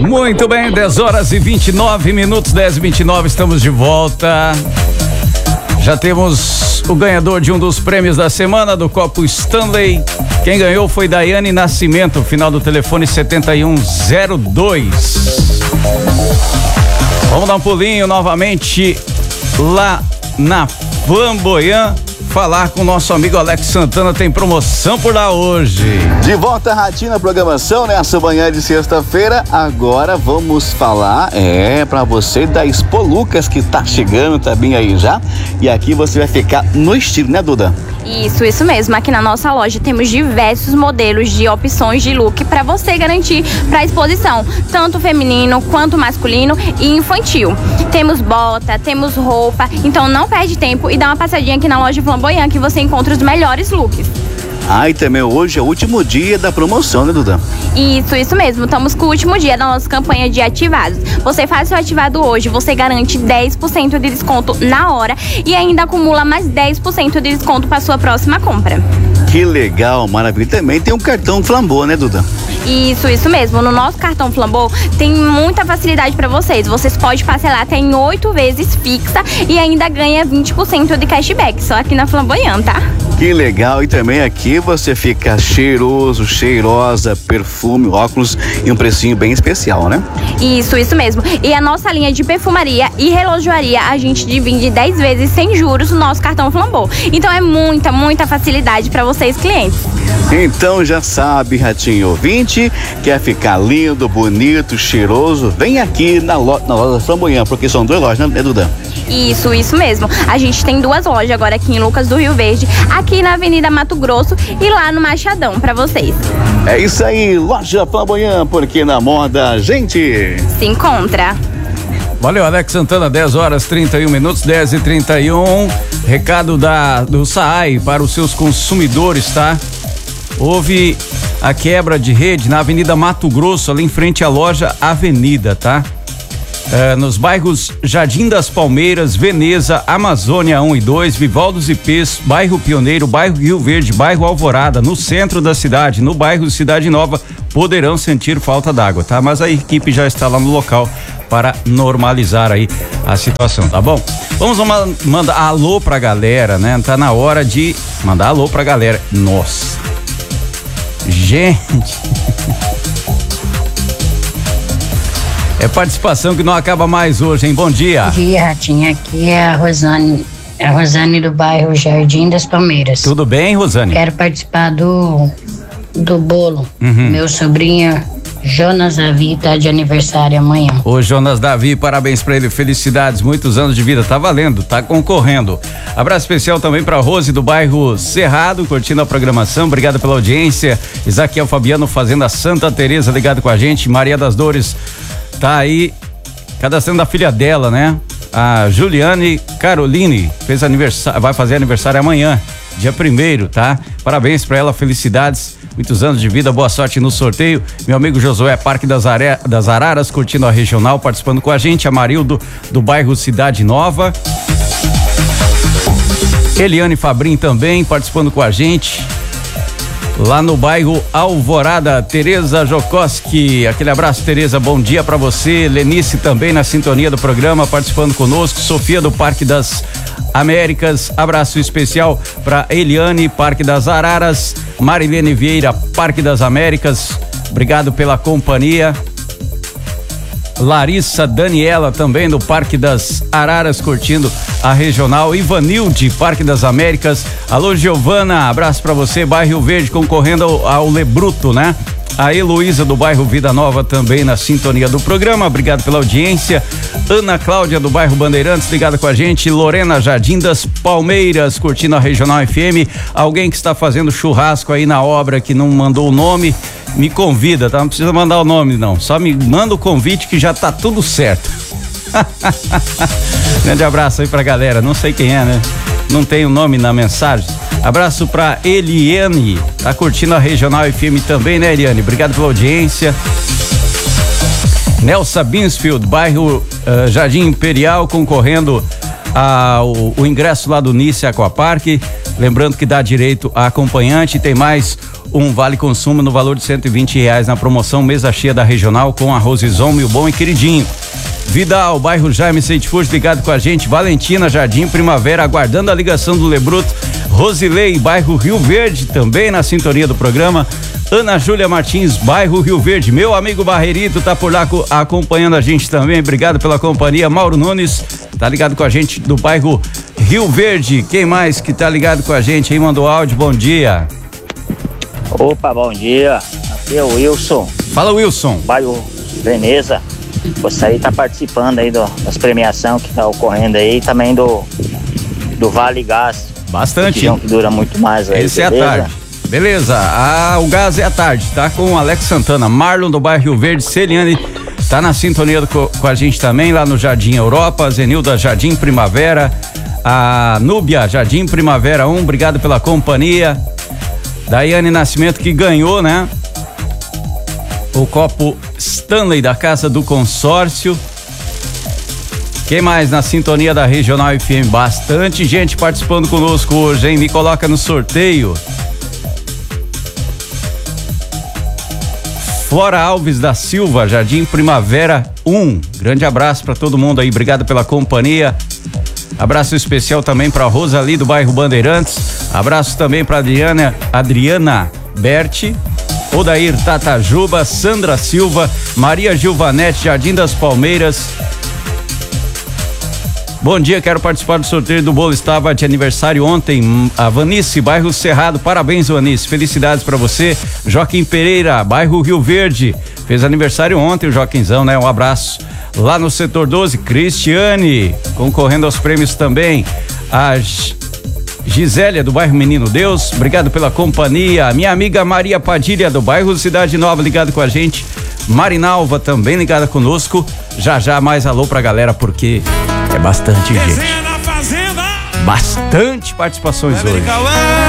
Muito bem, 10h29, 10h29, estamos de volta. Já temos o ganhador de um dos prêmios da semana, do Copo Stanley. Quem ganhou foi Daiane Nascimento, final do telefone 7102. Vamos dar um pulinho novamente lá na Flamboyant, falar com o nosso amigo Alex Santana. Tem promoção por lá hoje. De volta, Ratinho, na programação nessa manhã de sexta-feira. Agora vamos falar para você da Expo Lucas, que tá chegando, tá bem aí já. E aqui você vai ficar no estilo, né, Duda? Isso mesmo. Aqui na nossa loja temos diversos modelos de opções de look para você garantir para a exposição, tanto feminino quanto masculino e infantil. Temos bota, temos roupa, então não perde tempo e dá uma passadinha aqui na loja Flamboyant que você encontra os melhores looks. E também hoje é o último dia da promoção, né, Duda? Isso mesmo. Estamos com o último dia da nossa campanha de ativados. Você faz seu ativado hoje, você garante 10% de desconto na hora e ainda acumula mais 10% de desconto para sua próxima compra. Que legal, maravilha. Também tem um cartão Flamboyant, né, Duda? Isso mesmo. No nosso cartão Flamboyant tem muita facilidade para vocês. Vocês podem parcelar até em 8 vezes fixa e ainda ganha 20% de cashback. Só aqui na Flamboyant, tá? Que legal. E também aqui você fica cheiroso, cheirosa, perfume, óculos e um precinho bem especial, né? Isso mesmo. E a nossa linha de perfumaria e relojoaria a gente divide 10 vezes sem juros no nosso cartão Flamboyant. Então é muita facilidade para vocês, clientes. Então já sabe, Ratinho ouvinte, quer ficar lindo, bonito, cheiroso, vem aqui na loja Flamboyant, porque são 2 lojas, né, Duda? Isso mesmo. A gente tem 2 lojas agora aqui em Lucas do Rio Verde, aqui na Avenida Mato Grosso e lá no Machadão, pra vocês. É isso aí, loja Flamboyant, porque na moda a gente se encontra. Valeu, Alex Santana, 10h31, 10h31. Recado do SAAI para os seus consumidores, tá? Houve a quebra de rede na Avenida Mato Grosso, ali em frente à loja Avenida, tá? Nos bairros Jardim das Palmeiras, Veneza, Amazônia 1 e 2, Vivaldos e Pês, bairro Pioneiro, bairro Rio Verde, bairro Alvorada, no centro da cidade, no bairro Cidade Nova, poderão sentir falta d'água, tá? Mas a equipe já está lá no local para normalizar aí a situação, tá bom? Vamos mandar alô pra galera, né? Tá na hora de mandar alô pra galera. Nossa, gente, é participação que não acaba mais hoje, hein? Bom dia. Bom dia, Ratinho. Aqui é a Rosane do bairro Jardim das Palmeiras. Tudo bem, Rosane? Quero participar do bolo. Meu sobrinho Jonas Davi tá de aniversário amanhã. Ô Jonas Davi, parabéns pra ele, felicidades, muitos anos de vida, tá valendo, tá concorrendo. Abraço especial também pra Rose do bairro Cerrado, curtindo a programação, obrigado pela audiência. Isaquiel Fabiano, Fazenda Santa Teresa, ligado com a gente. Maria das Dores tá aí cadastrando a filha dela, né? A Juliane Caroline fez aniversário, vai fazer aniversário amanhã, dia 1º, tá? Parabéns pra ela, felicidades, muitos anos de vida, boa sorte no sorteio. Meu amigo Josué Parque das Araras, curtindo a regional, participando com a gente. A Marildo do bairro Cidade Nova. Eliane Fabrim também participando com a gente. Lá no bairro Alvorada, Tereza Jokoski, aquele abraço, Tereza, bom dia pra você. Lenice também na sintonia do programa, participando conosco. Sofia do Parque das Américas, abraço especial pra Eliane, Parque das Araras. Marilene Vieira, Parque das Américas, obrigado pela companhia. Larissa Daniela também do Parque das Araras, curtindo a regional. Ivanilde, Parque das Américas. Alô, Giovana, abraço pra você, bairro Verde, concorrendo ao Lebruto, né? A Heloísa do bairro Vida Nova também na sintonia do programa, obrigado pela audiência. Ana Cláudia do bairro Bandeirantes, ligada com a gente. Lorena Jardim das Palmeiras, curtindo a Regional FM. Alguém que está fazendo churrasco aí na obra que não mandou o nome, me convida, tá? Não precisa mandar o nome não, só me manda o convite que já tá tudo certo. Grande abraço aí pra galera, não sei quem é, né? Não tem o nome na mensagem. Abraço pra Eliane, tá curtindo a Regional FM também, né, Eliane? Obrigado pela audiência. Nelsa Binsfield, bairro Jardim Imperial, concorrendo ao ingresso lá do Nice Aquapark. Lembrando que dá direito a acompanhante. Tem mais um vale consumo no valor de R$120 na promoção mesa cheia da Regional com arroz Zon, Mil Bom e Queridinho. Vidal, bairro Jaime Seitfurt, ligado com a gente. Valentina, Jardim Primavera, aguardando a ligação do Lebruto. Rosilei, bairro Rio Verde, também na sintonia do programa. Ana Júlia Martins, bairro Rio Verde. Meu amigo Barreirito tá por lá acompanhando a gente também. Obrigado pela companhia. Mauro Nunes tá ligado com a gente do bairro Rio Verde. Quem mais que tá ligado com a gente aí? Mandou áudio, bom dia. Opa, bom dia. Aqui é o Wilson. Fala, Wilson. Bairro Veneza. Você aí tá participando aí das premiações que tá ocorrendo aí, também do Vale Gás. Bastante. Que dura muito mais aí. Esse beleza? É a tarde. Beleza, o gás é à tarde, tá? Com o Alex Santana, Marlon do bairro Rio Verde, Celiane tá na sintonia com a gente também, lá no Jardim Europa, Zenilda Jardim Primavera, a Núbia Jardim Primavera 1, obrigado pela companhia. Daiane Nascimento que ganhou, né? O copo Stanley da Casa do Consórcio. Quem mais na sintonia da Regional FM? Bastante gente participando conosco hoje, hein? Me coloca no sorteio. Flora Alves da Silva, Jardim Primavera 1. Grande abraço para todo mundo aí, obrigado pela companhia. Abraço especial também para Rosali do bairro Bandeirantes. Abraço também para Adriana Berti, Odair Tatajuba, Sandra Silva, Maria Gilvanete, Jardim das Palmeiras. Bom dia, quero participar do sorteio do bolo. Estava de aniversário ontem, a Vanice, bairro Cerrado. Parabéns, Vanice. Felicidades para você. Joaquim Pereira, bairro Rio Verde. Fez aniversário ontem o Joaquinzão, né? Um abraço. Lá no setor 12, Cristiane, concorrendo aos prêmios também. A Gisélia, do bairro Menino Deus, obrigado pela companhia. Minha amiga Maria Padilha, do bairro Cidade Nova, ligado com a gente. Marinalva, também ligada conosco. Já mais alô pra galera, porque é bastante gente. Bastante participações hoje.